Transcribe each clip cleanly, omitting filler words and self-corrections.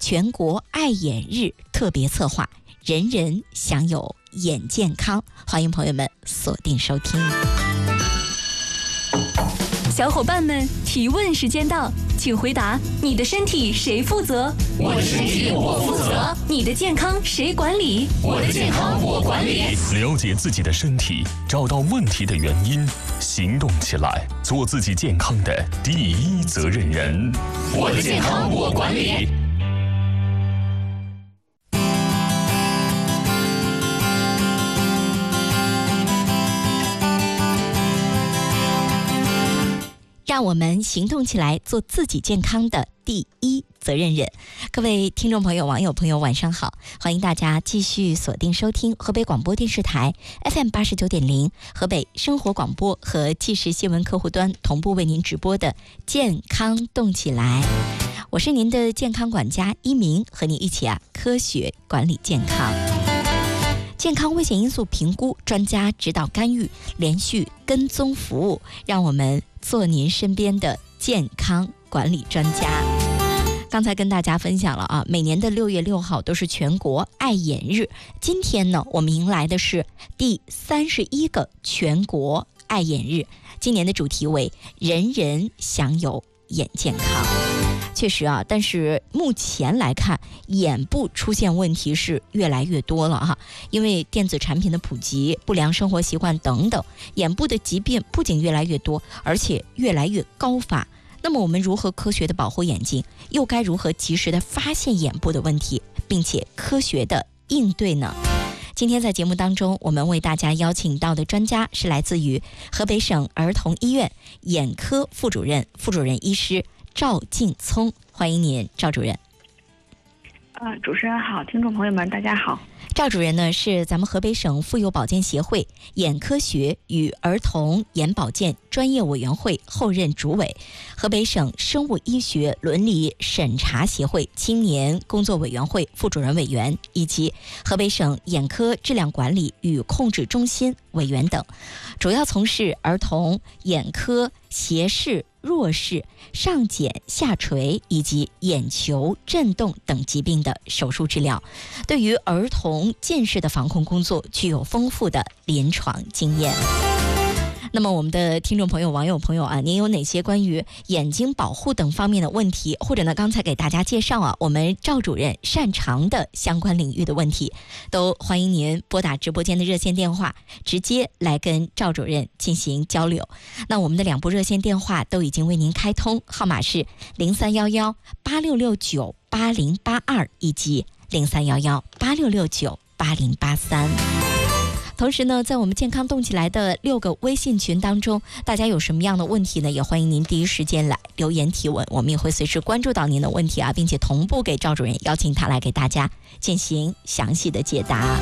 全国爱眼日特别策划，人人享有眼健康。欢迎朋友们锁定收听。 小伙伴们，提问时间到，请回答：你的身体谁负责？ 我的身体我负责。 你的健康谁管理？ 我的健康我管理。 了解自己的身体，找到问题的原因，行动起来，做自己健康的第一责任人。 我的健康我管理。 让我们行动起来，做自己健康的第一责任人。各位听众朋友、网友朋友，晚上好！欢迎大家继续锁定收听河北广播电视台 FM89.0、河北生活广播和即时新闻客户端同步为您直播的健康动起来。我是您的健康管家一鸣，和你一起科学管理健康。健康危险因素评估，专家指导干预，连续跟踪服务，让我们做您身边的健康管理专家。刚才跟大家分享了每年的6月6号都是全国爱眼日。今天呢，我们迎来的是第31个全国爱眼日。今年的主题为人人享有眼健康。确实但是目前来看，眼部出现问题是越来越多了因为电子产品的普及、不良生活习惯等等，眼部的疾病不仅越来越多，而且越来越高发。那么我们如何科学的保护眼睛，又该如何及时的发现眼部的问题，并且科学的应对呢？今天在节目当中，我们为大家邀请到的专家是来自于河北省儿童医院眼科副主任医师赵劲聪。欢迎您，赵主任。 主持人好，听众朋友们大家好。 赵主任呢是咱们河北省妇幼保健协会眼科学与儿童眼保健专业委员会后任主委，河北省生物医学伦理审查协会青年工作委员会副主任委员，以及河北省眼科质量管理与控制中心委员等，主要从事儿童眼科斜视、弱视、上睑下垂以及眼球震动等疾病的手术治疗，对于儿童近视的防控工作具有丰富的临床经验。那么我们的听众朋友、网友朋友您有哪些关于眼睛保护等方面的问题，或者呢刚才给大家介绍我们赵主任擅长的相关领域的问题，都欢迎您拨打直播间的热线电话，直接来跟赵主任进行交流。那我们的2部热线电话都已经为您开通，号码是031186698082以及031186698083。同时呢，在我们健康动起来的6个微信群当中，大家有什么样的问题呢，也欢迎您第一时间来留言提问，我们也会随时关注到您的问题并且同步给赵主任，邀请他来给大家进行详细的解答。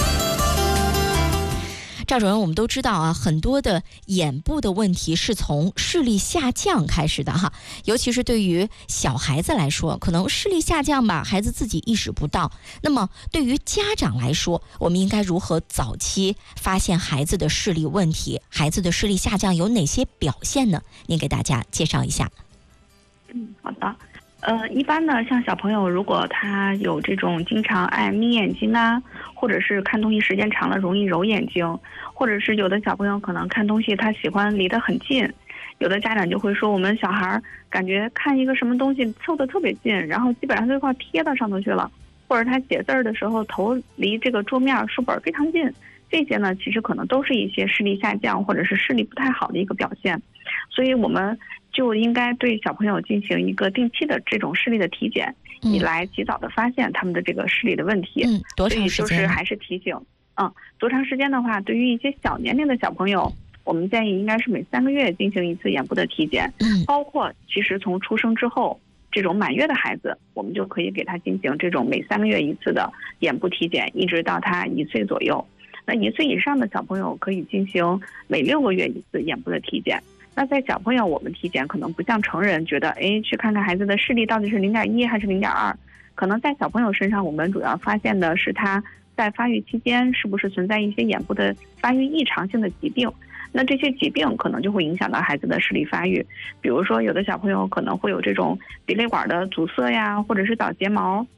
赵主任，我们都知道很多的眼部的问题是从视力下降开始的尤其是对于小孩子来说，可能视力下降孩子自己意识不到。那么对于家长来说，我们应该如何早期发现孩子的视力问题？孩子的视力下降有哪些表现呢？您给大家介绍一下。 好的。一般呢，像小朋友如果他有这种经常爱眯眼睛或者是看东西时间长了容易揉眼睛，或者是有的小朋友可能看东西他喜欢离得很近，有的家长就会说我们小孩感觉看一个什么东西凑得特别近，然后基本上就快贴到上头去了，或者他写字的时候头离这个桌面书本非常近，这些呢其实可能都是一些视力下降或者是视力不太好的一个表现。所以我们就应该对小朋友进行一个定期的这种视力的体检，以来及早的发现他们的这个视力的问题。 多长时间？ 所以就是还是提醒，多长时间的话，对于一些小年龄的小朋友，我们建议应该是每3个月进行一次眼部的体检，包括其实从出生之后这种满月的孩子，我们就可以给他进行这种每3个月一次的眼部体检，一直到他1岁左右。那1岁以上的小朋友可以进行每6个月一次眼部的体检。那在小朋友我们体检可能不像成人觉得去看看孩子的视力到底是0.1还是0.2，可能在小朋友身上我们主要发现的是他在发育期间是不是存在一些眼部的发育异常性的疾病，那这些疾病可能就会影响到孩子的视力发育。比如说有的小朋友可能会有这种鼻泪管的阻塞呀，或者是倒睫毛，